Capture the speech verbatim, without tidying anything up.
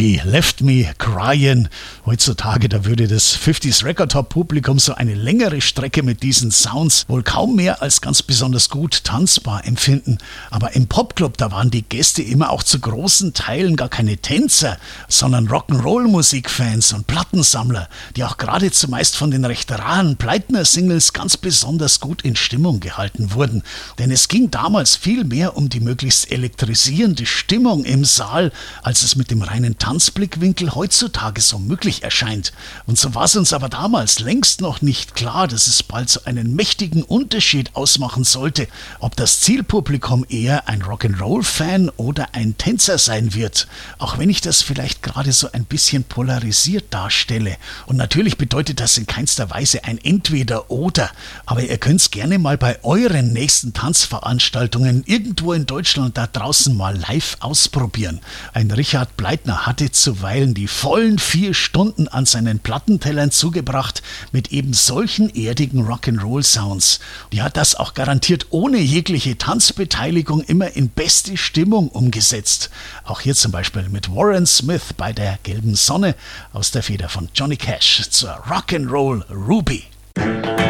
She Left Me Crying. Heutzutage, da würde das fünfziger Record Top Publikum so eine längere Strecke mit diesen Sounds wohl kaum mehr als ganz besonders gut tanzbar empfinden. Aber im Popclub, da waren die Gäste immer auch zu großen Teilen gar keine Tänzer, sondern Rock'n'Roll-Musikfans und Plattensammler, die auch gerade zumeist von den recht raren Pleitner-Singles ganz besonders gut in Stimmung gehalten wurden. Denn es ging damals viel mehr um die möglichst elektrisierende Stimmung im Saal, als es mit dem reinen Tanzblickwinkel heutzutage so möglich erscheint. Und so war es uns aber damals längst noch nicht klar, dass es bald so einen mächtigen Unterschied ausmachen sollte, ob das Zielpublikum eher ein Rock'n'Roll-Fan oder ein Tänzer sein wird. Auch wenn ich das vielleicht gerade so ein bisschen polarisiert darstelle. Und natürlich bedeutet das in keinster Weise ein Entweder-Oder. Aber ihr könnt es gerne mal bei euren nächsten Tanzveranstaltungen irgendwo in Deutschland da draußen mal live ausprobieren. Ein Richard Pleitner hatte zuweilen die vollen vier Stunden an seinen Plattentellern zugebracht mit eben solchen erdigen Rock'n'Roll-Sounds. Die hat das auch garantiert ohne jegliche Tanzbeteiligung immer in beste Stimmung umgesetzt. Auch hier zum Beispiel mit Warren Smith bei der Gelben Sonne aus der Feder von Johnny Cash zur Rock'n'Roll Ruby.